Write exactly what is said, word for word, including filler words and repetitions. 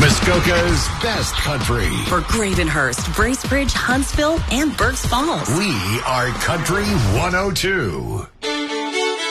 Muskoka's best country. For Gravenhurst, Bracebridge, Huntsville, and Berks Falls. We are Country one oh two.